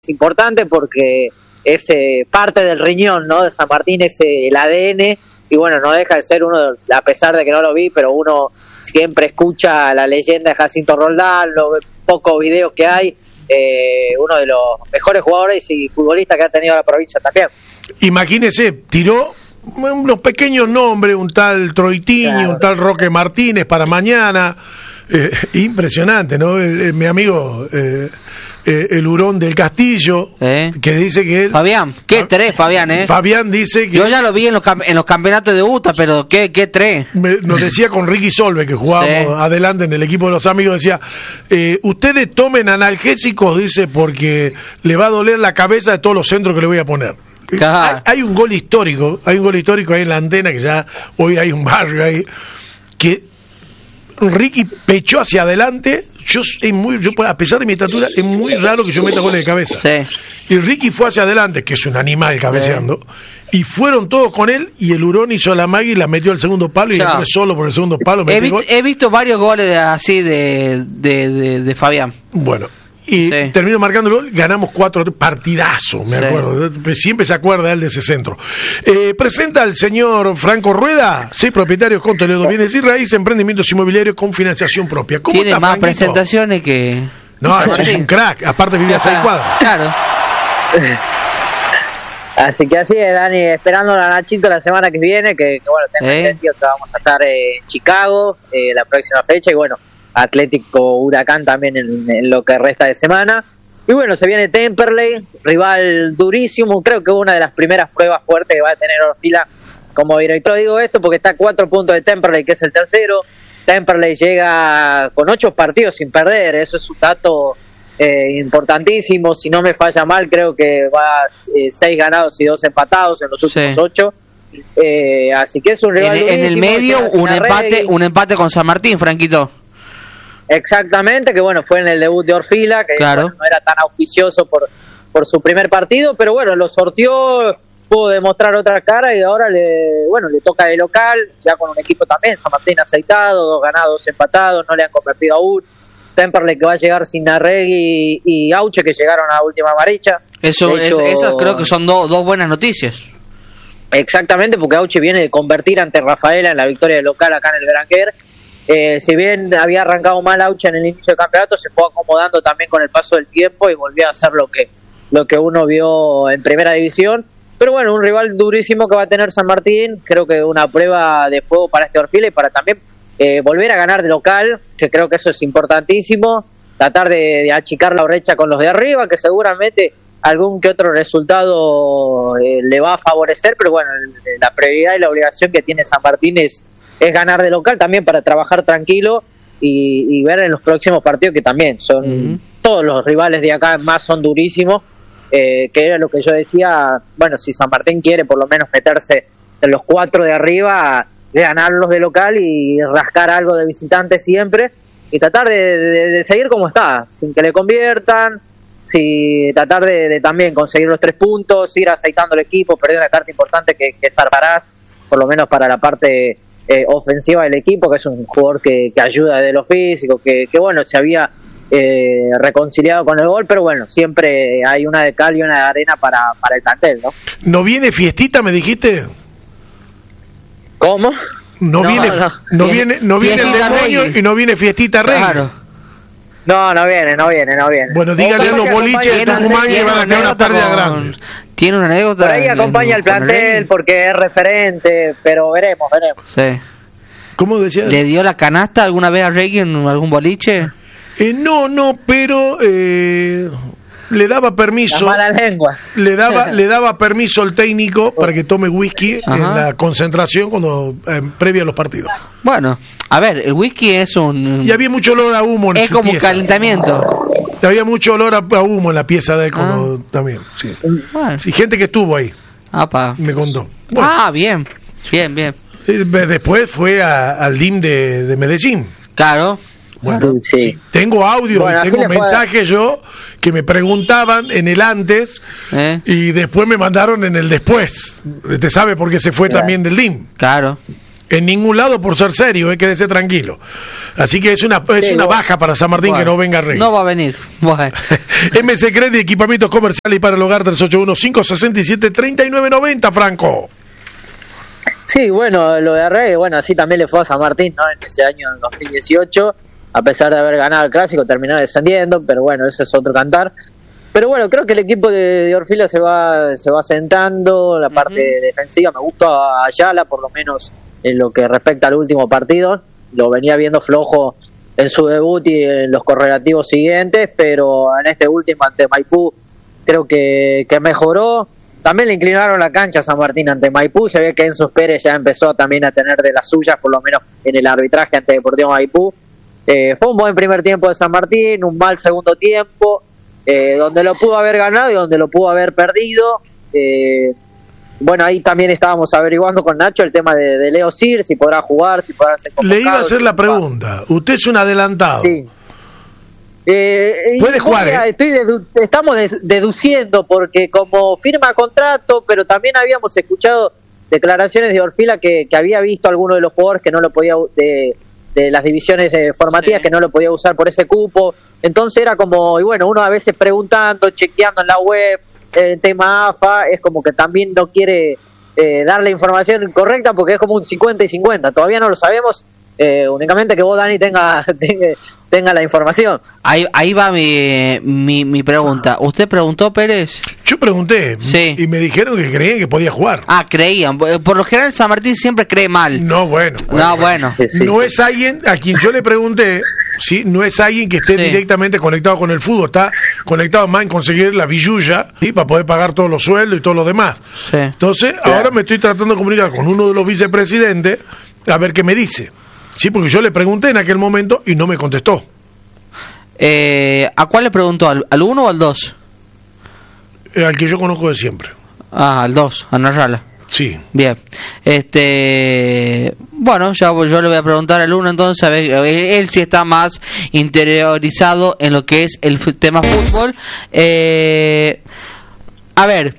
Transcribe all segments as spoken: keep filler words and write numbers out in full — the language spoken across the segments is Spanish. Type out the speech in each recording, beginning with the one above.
importante porque es eh, parte del riñón, ¿no? De San Martín, es eh, el A D N, y bueno, no deja de ser uno, a pesar de que no lo vi, pero uno siempre escucha la leyenda de Jacinto Roldán, los pocos videos que hay, eh, uno de los mejores jugadores y futbolistas que ha tenido la provincia también. Imagínese, tiró unos pequeños nombres, un tal Troitiño, claro, un tal Roque Martínez para mañana, eh, impresionante, ¿no? El, el, mi amigo... Eh, Eh, el Hurón del Castillo, ¿Eh? que dice que él... Fabián, qué tres, Fabián, ¿eh? Fabián dice que... Yo ya lo vi en los, en los campeonatos de U T A, pero qué, qué tres. Me, nos decía con Ricky Solve, que jugábamos sí. adelante en el equipo de los amigos, decía, eh, ustedes tomen analgésicos, dice, porque le va a doler la cabeza de todos los centros que le voy a poner. Hay, hay un gol histórico, hay un gol histórico ahí en la antena, que ya hoy hay un barrio ahí, que Ricky pechó hacia adelante. Yo, es muy, yo, a pesar de mi estatura, es muy raro que yo meta goles de cabeza. Sí. Y Ricky fue hacia adelante, que es un animal cabeceando, sí. y fueron todos con él, y el Hurón hizo la magia y la metió al segundo palo, y Chao. entró solo por el segundo palo. He, visto, he visto varios goles así de, de, de, de Fabián. Bueno, y sí. terminó marcando el gol, ganamos cuatro, partidazo, me sí. acuerdo, siempre se acuerda él de ese centro. Eh, presenta al señor Franco Rueda, sí, propietario con Toledo Bienes y Raíces, emprendimientos inmobiliarios con financiación propia. ¿Cómo Tiene está, más Franquito? presentaciones que... No, eso es un crack, aparte vivía a seis cuadras. Claro. Así que así es, Dani, esperando a Nachito la semana que viene, que, que bueno, tengo ¿Eh? entendido que vamos a estar eh, en Chicago eh, la próxima fecha, y bueno, Atlético Huracán también en, en lo que resta de semana. Y bueno, se viene Temperley, rival durísimo, creo que una de las primeras pruebas fuertes que va a tener Orfila como director. Digo esto porque está a cuatro puntos de Temperley, que es el tercero. Temperley llega con ocho partidos sin perder, eso es un dato eh, importantísimo. Si no me falla mal, creo que va eh, seis ganados y dos empatados en los últimos sí. ocho. Eh, así que es un rival en, durísimo. En el medio un empate, un empate con San Martín, Franquito. Exactamente, que bueno, fue en el debut de Orfila, que claro. bueno, no era tan auspicioso por, por su primer partido, pero bueno, lo sorteó, pudo demostrar otra cara, y ahora le bueno le toca de local, ya con un equipo también, San Martín aceitado, dos ganados, dos empatados, no le han convertido aún. Temperley que va a llegar sin Narregui y, y Auche, que llegaron a la última maricha. Eso, hecho, es, esas creo que son do, dos buenas noticias. Exactamente, porque Auche viene de convertir ante Rafaela en la victoria de local acá en el Berenguer. Eh, si bien había arrancado mal Auche en el inicio del campeonato, se fue acomodando también con el paso del tiempo y volvió a hacer lo que lo que uno vio en primera división. Pero bueno, un rival durísimo que va a tener San Martín, creo que una prueba de fuego para este Orfila y para también eh, volver a ganar de local, que creo que eso es importantísimo, tratar de, de achicar la brecha con los de arriba, que seguramente algún que otro resultado eh, le va a favorecer, pero bueno, la prioridad y la obligación que tiene San Martín es es ganar de local también para trabajar tranquilo y, y ver en los próximos partidos, que también son uh-huh. todos los rivales de acá más son durísimos, eh, que era lo que yo decía, bueno, si San Martín quiere por lo menos meterse en los cuatro de arriba, de ganarlos de local y rascar algo de visitante siempre, y tratar de, de, de seguir como está, sin que le conviertan, si tratar de, de también conseguir los tres puntos, ir aceitando el equipo, perder una carta importante que, que es Arbarás, por lo menos para la parte Eh, ofensiva del equipo, que es un jugador que, que ayuda de lo físico, que, que bueno, se había eh, reconciliado con el gol, pero bueno, siempre hay una de cal y una de arena para, para el plantel, ¿no? ¿No viene fiestita, me dijiste? ¿Cómo? No, no viene no, no viene, no viene el demonio y no viene fiestita rey. Claro. No, no viene, no viene, no viene. Bueno, dígale a los boliches de Tucumán que van a tener una tarde grande. Tiene una anécdota. Por ahí acompaña al plantel porque es referente, pero veremos, veremos. Sí. ¿Cómo decía? ¿Le dio la canasta alguna vez a Reggie en algún boliche? Eh, no, no, pero eh, le daba permiso. La mala lengua. Le daba, le daba permiso al técnico para que tome whisky Ajá. en la concentración cuando eh, previa a los partidos. Bueno, a ver, el whisky es un... Y había mucho olor a humo en es su como pieza. calentamiento. Había mucho olor a, a humo en la pieza de él ah. también. Sí. Bueno. Sí, gente que estuvo ahí. Apa. Me contó. Bueno. Ah, bien, bien, bien. Después fue a, al D I M de, de Medellín. Claro. Bueno, sí. Sí, tengo audio bueno, y tengo mensajes yo que me preguntaban en el antes ¿Eh? y después me mandaron en el después. Usted sabe por qué se fue claro. también del D I M. Claro. en ningún lado por ser serio, eh, quédese tranquilo. Así que es una es sí, una baja para San Martín, bueno, que no venga Rey. No va a venir. Bueno. M C Credit, equipamientos comerciales y para el hogar, tres ocho uno, cinco seis siete, tres nueve nueve cero, Franco. Sí, bueno, lo de Rey, bueno, así también le fue a San Martín, ¿no? En ese año, en dos mil dieciocho, a pesar de haber ganado el Clásico, terminó descendiendo, pero bueno, ese es otro cantar. Pero bueno, creo que el equipo de, de Orfila se va se va sentando, la parte uh-huh. defensiva me gusta a Ayala, por lo menos en lo que respecta al último partido, lo venía viendo flojo en su debut y en los correlativos siguientes, pero en este último ante Maipú creo que, que mejoró. También le inclinaron la cancha a San Martín ante Maipú, se ve que Enzo Pérez ya empezó también a tener de las suyas, por lo menos en el arbitraje ante Deportivo Maipú. Eh, fue un buen primer tiempo de San Martín, un mal segundo tiempo, Eh, donde lo pudo haber ganado y donde lo pudo haber perdido. Eh, bueno, ahí también estábamos averiguando con Nacho el tema de, de Leo Sir, si podrá jugar, si podrá ser convocado. Le iba a hacer la pregunta, usted es un adelantado. Sí. Eh, Puede jugar, mira, ¿eh? estoy dedu- estamos des- deduciendo porque como firma contrato, pero también habíamos escuchado declaraciones de Orfila que, que había visto a alguno de los jugadores que no lo podía de, de las divisiones eh, formativas sí. que no lo podía usar por ese cupo. Entonces era como, y bueno, uno a veces preguntando, chequeando en la web, el tema A F A, es como que también no quiere eh, dar la información correcta porque es como un cincuenta y cincuenta, todavía no lo sabemos, eh, únicamente que vos, Dani, tenga, tenga, tenga la información. Ahí, ahí va mi, mi, mi pregunta. ¿Usted preguntó, Pérez? Yo pregunté sí. y me dijeron que creían que podía jugar. Ah, creían. Por lo general San Martín siempre cree mal. No, bueno. bueno. No, bueno. Sí, sí. No es alguien a quien yo le pregunté, sí, no es alguien que esté sí. directamente conectado con el fútbol, está conectado más en conseguir la billulla, ¿sí? Para poder pagar todos los sueldos y todo lo demás. Sí. Entonces, claro. ahora me estoy tratando de comunicar con uno de los vicepresidentes a ver qué me dice. Sí, porque yo le pregunté en aquel momento y no me contestó. Eh, ¿A cuál le preguntó? ¿Al, al uno o al dos? Eh, al que yo conozco de siempre. Ah, al dos, a Narrala. Sí. Bien. Este, bueno, ya yo le voy a preguntar al uno entonces, a ver, él sí está más interiorizado en lo que es el f- tema fútbol. Eh, a ver,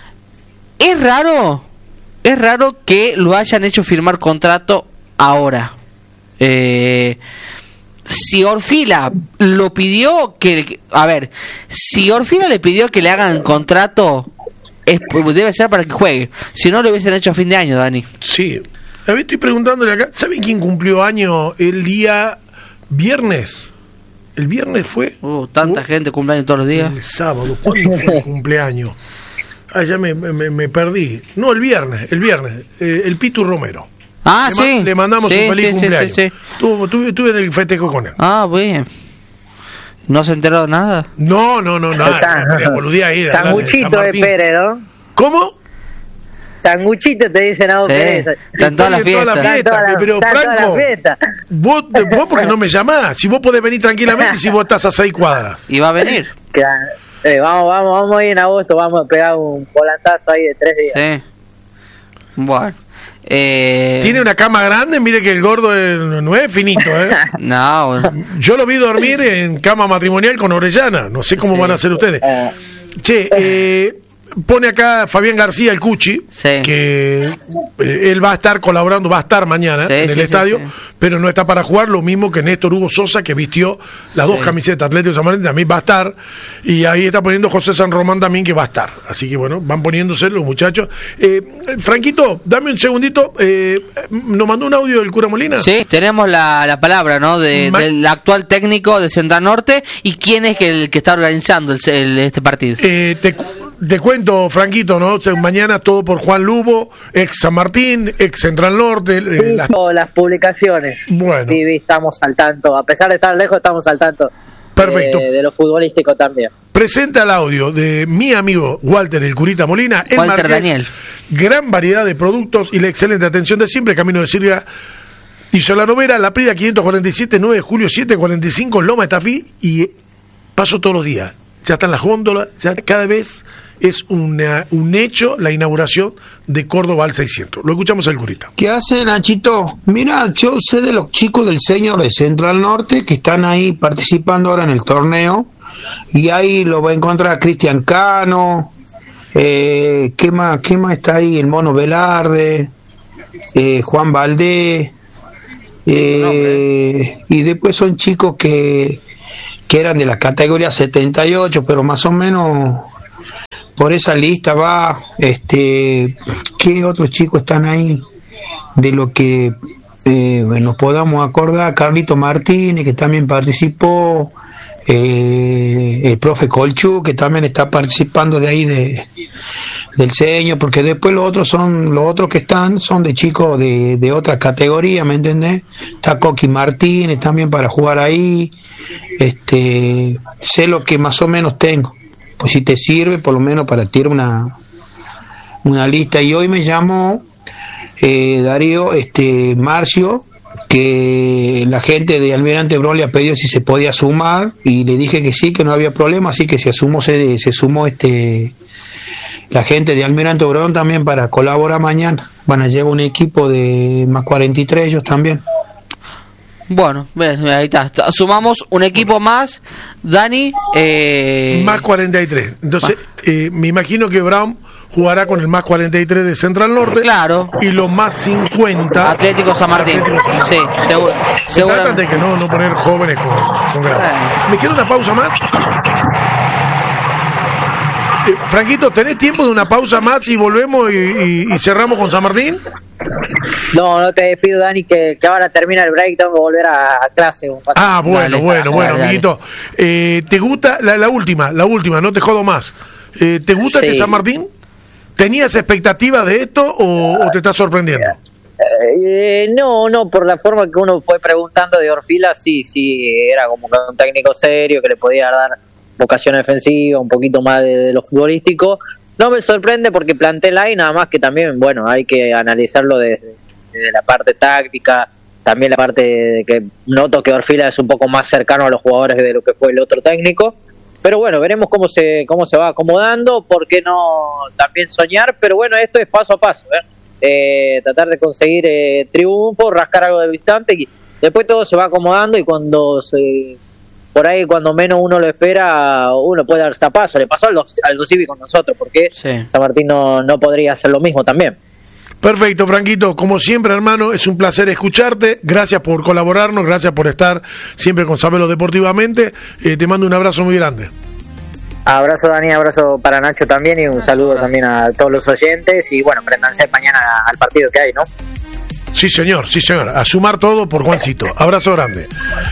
es raro, es raro que lo hayan hecho firmar contrato ahora. Eh, si Orfila lo pidió, que, a ver, si Orfila le pidió que le hagan contrato, es, debe ser para que juegue. Si no, lo hubiesen hecho a fin de año, Dani. Sí. A ver, estoy preguntándole acá. ¿Saben quién cumplió año el día viernes? ¿El viernes fue? Uh, tanta uh, gente cumpleaños todos los días. El sábado. ¿Cuándo fue el cumpleaños? Ah, ya me, me, me perdí. No, el viernes. El viernes. Eh, el Pitu Romero. Ah, le sí. Ma- le mandamos sí, un feliz sí, cumpleaños. Sí, sí, sí. Tuve, tuve, tuve en el festejo con él. Ah, bien. ¿No se enteró de nada? No, no, no, nada. Sanguchito de Pérez, ¿no? ¿Cómo? Sanguchito te dicen a vos, sí, Pérez. Está en toda la fiesta. Toda la fiesta. Toda la, pero, Franco, vos, vos porque no me llamás. Si vos podés venir tranquilamente si vos estás a seis cuadras. Y va a venir. Claro. Eh, vamos, vamos, vamos a ir en agosto, vamos a pegar un volantazo ahí de tres días. Sí. Bueno. Eh... Tiene una cama grande, mire que el gordo es, no es finito, ¿eh? No, bueno. Yo lo vi dormir en cama matrimonial con Orellana, no sé cómo sí. van a hacer ustedes. Uh, che, eh, pone acá Fabián García, el Cuchi, sí. que eh, él va a estar colaborando, va a estar mañana sí, en el sí, estadio, sí, sí. pero no está para jugar, lo mismo que Néstor Hugo Sosa, que vistió las sí. dos camisetas Atlético de San Martín, también va a estar, y ahí está poniendo José San Román también, que va a estar. Así que bueno, van poniéndose los muchachos. Eh, Franquito, dame un segundito, eh, ¿nos mandó un audio del Cura Molina? Sí, tenemos la, la palabra, ¿no? De, Ma- del actual técnico de Central Norte, y quién es el que está organizando el, el, este partido. Eh, te Te cuento, Franquito, ¿no? Mañana todo por Juan Lugo, ex San Martín, ex Central Norte. Sí, eh, las... las publicaciones. Bueno. Sí, estamos al tanto. A pesar de estar lejos, estamos al tanto. Perfecto. Eh, de lo futbolístico también. Presenta el audio de mi amigo Walter el Curita Molina. El Walter Marqués, Daniel. Gran variedad de productos y la excelente atención de siempre. Camino de Silvia y Solanovera, La Prida quinientos cuarenta y siete, nueve de julio setecientos cuarenta y cinco, Loma de Tafí. Y paso todos los días. Ya están las góndolas, ya cada vez es una, un hecho la inauguración de Córdoba al seiscientos. Lo escuchamos al Curita. ¿Qué hace, Nachito? Mira, yo sé de los chicos del señor de Central Norte que están ahí participando ahora en el torneo, y ahí lo va a encontrar Cristian Cano, eh, ¿qué más, qué más está ahí? El Mono Velarde, eh, Juan Valdés, eh, y después son chicos que, que eran de la categoría setenta y ocho, pero más o menos por esa lista va. Este, ¿qué otros chicos están ahí? De lo que eh, nos podamos acordar, Carlito Martínez, que también participó, eh, el profe Colchu, que también está participando de ahí de del ceño, porque después los otros son los otros que están son de chicos de, de otra categoría, ¿me entendés? Está Coqui Martínez también para jugar ahí. Este, sé lo que más o menos tengo, pues si te sirve por lo menos para tirar una una lista. Y hoy me llamó eh, Darío, este Marcio, que la gente de Almirante Brown le ha pedido si se podía sumar, y le dije que sí, que no había problema, así que se sumó se, se sumó este la gente de Almirante Brown también para colaborar mañana. Van a llevar un equipo de más cuarenta y tres ellos también. Bueno, ahí está. Sumamos un equipo más, Dani. Eh... Más cuarenta y tres. Entonces, eh, me imagino que Brown jugará con el más cuarenta y tres de Central Norte. Claro. Y los más cincuenta. Atlético San Martín. Atlético San Martín. Sí, seguro. Se tratan de que no, no poner jóvenes con, con grandes. Eh. ¿Me queda una pausa más? Eh, Franquito, ¿tenés tiempo de una pausa más y volvemos y, y, y cerramos con San Martín? No, no te despido, Dani, que, que ahora termina el break, tengo que volver a, a clase. Ah, bueno, dale, bueno, dale, bueno, dale, amiguito. Eh, ¿Te gusta la, la última, la última, no te jodo más? Eh, ¿Te gusta sí. este San Martín? ¿Tenías expectativas de esto o, o te estás sorprendiendo? Eh, no, no, por la forma que uno fue preguntando de Orfila, sí, sí, era como que un técnico serio que le podía dar vocación defensiva, un poquito más de, de lo futbolístico. No me sorprende porque plantel hay, nada más que también, bueno, hay que analizarlo desde, desde la parte táctica, también la parte de que noto que Orfila es un poco más cercano a los jugadores de lo que fue el otro técnico, pero bueno, veremos cómo se cómo se va acomodando, por qué no también soñar, pero bueno, esto es paso a paso, ¿eh? Eh, tratar de conseguir eh, triunfo, rascar algo de visitante y después todo se va acomodando y cuando se... por ahí cuando menos uno lo espera, uno puede dar zapazo. Le pasó al Aldo Civi con nosotros, porque sí. San Martín no, no podría hacer lo mismo también. Perfecto, Franquito. Como siempre, hermano, es un placer escucharte. Gracias por colaborarnos, gracias por estar siempre con Sabelo Deportivamente. Eh, te mando un abrazo muy grande. Abrazo, Dani, abrazo para Nacho también y un saludo también a todos los oyentes. Y bueno, préndanse mañana al partido que hay, ¿no? Sí, señor, sí, señor. A sumar todo por Juancito. Abrazo grande.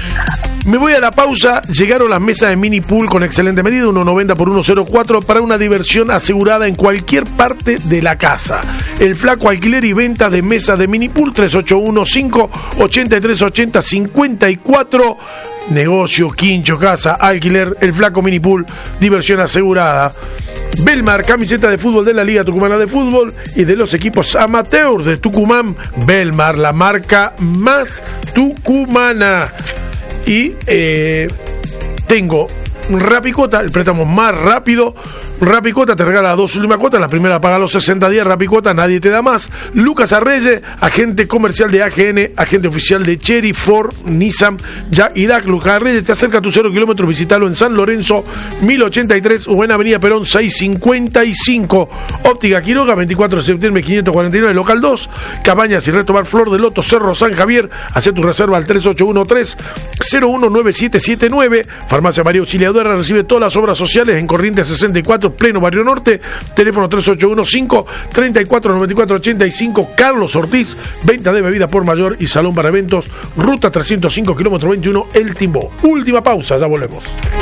Me voy a la pausa. Llegaron las mesas de mini pool con excelente medida, uno noventa por uno cero cuatro, para una diversión asegurada en cualquier parte de la casa. El flaco alquiler y venta de mesas de mini pool, tres ocho uno, cinco ocho tres ocho cero cinco cuatro. Negocio, quincho, casa, alquiler, el flaco mini pool, diversión asegurada. Belmar, camiseta de fútbol de la Liga Tucumana de Fútbol y de los equipos amateurs de Tucumán. Belmar, la marca más tucumana. Y eh, tengo Rapicota, el préstamo más rápido. Rapicota te regala dos últimas cuotas. La primera paga los sesenta días. Rapicota, nadie te da más. Lucas Arreyes, agente comercial de A G N, agente oficial de Chery, Ford, Nissan, Jack y D A C. Lucas Arreyes te acerca a tus cero kilómetros. Visítalo en San Lorenzo mil ochenta y tres o en Avenida Perón seiscientos cincuenta y cinco. Óptica Quiroga, veinticuatro de septiembre quinientos cuarenta y nueve, local dos. Cabañas y Resto Bar Flor de Loto, Cerro San Javier. Hacé tu reserva al tres ocho uno tres cero uno nueve siete siete nueve. Farmacia María Auxiliadora recibe todas las obras sociales en Corrientes sesenta y cuatro, pleno Barrio Norte. Teléfono tres ocho uno cinco tres cuatro nueve cuatro ocho cinco. Carlos Ortiz, venta de bebida por mayor y salón para eventos. Ruta trescientos cinco, kilómetro veintiuno, El Timbó. Última pausa, ya volvemos.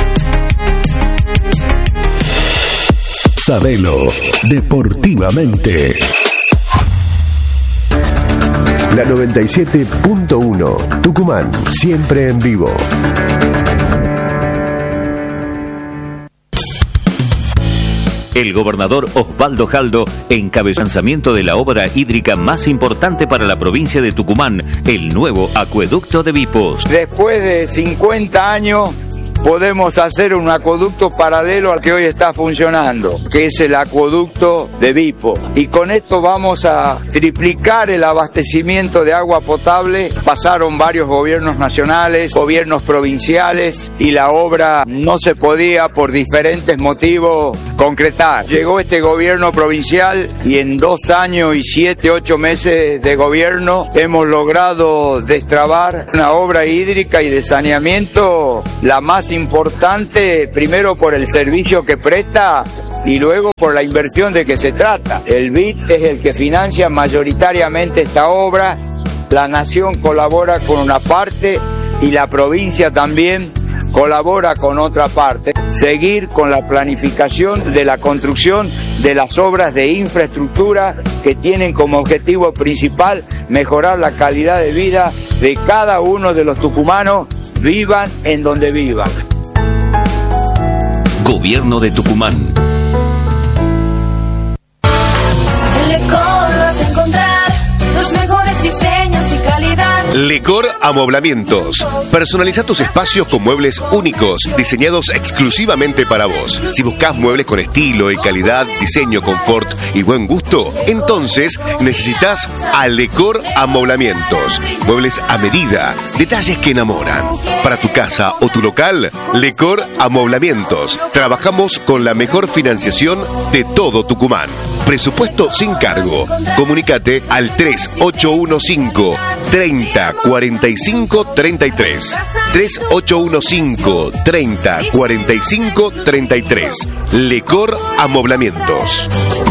Sabelo Deportivamente. La noventa y siete punto uno, Tucumán, siempre en vivo. El gobernador Osvaldo Jaldo encabezó el lanzamiento de la obra hídrica más importante para la provincia de Tucumán, el nuevo acueducto de Vipos. Después de cincuenta años podemos hacer un acueducto paralelo al que hoy está funcionando, que es el acueducto de Vipo. Y con esto vamos a triplicar el abastecimiento de agua potable. Pasaron varios gobiernos nacionales, gobiernos provinciales, y la obra no se podía por diferentes motivos concretar. Llegó este gobierno provincial y en dos años y siete, ocho meses de gobierno hemos logrado destrabar una obra hídrica y de saneamiento, la más importante, primero por el servicio que presta y luego por la inversión de que se trata. El B I D es el que financia mayoritariamente esta obra, la Nación colabora con una parte y la provincia también colabora con otra parte. Seguir con la planificación de la construcción de las obras de infraestructura que tienen como objetivo principal mejorar la calidad de vida de cada uno de los tucumanos, vivan en donde vivan. Gobierno de Tucumán. En Lecor vas a encontrar los mejores diseños y calidad. Lecor Amoblamientos. Personaliza tus espacios con muebles únicos, diseñados exclusivamente para vos. Si buscas muebles con estilo y calidad, diseño, confort y buen gusto, entonces necesitas a Lecor Amoblamientos. Muebles a medida, detalles que enamoran. Para tu casa o tu local, Lecor Amoblamientos. Trabajamos con la mejor financiación de todo Tucumán. Presupuesto sin cargo. Comunícate al tres ocho uno cinco, treinta, cuarenta y cinco, treinta y tres. tres ocho uno cinco, treinta, cuarenta y cinco, treinta y tres. Lecor Amoblamientos.